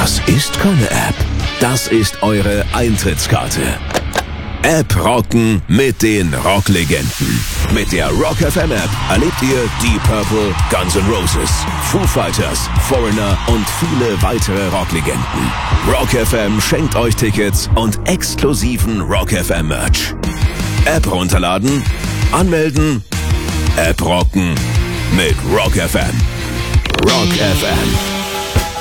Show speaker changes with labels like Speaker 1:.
Speaker 1: Das ist keine App. Das ist eure Eintrittskarte. App rocken mit den Rocklegenden. Mit der Rock FM App erlebt ihr Deep Purple, Guns N' Roses, Foo Fighters, Foreigner und viele weitere Rocklegenden. Rock FM schenkt euch Tickets und exklusiven Rock FM Merch. App runterladen, anmelden, App rocken mit Rock FM. Rock FM.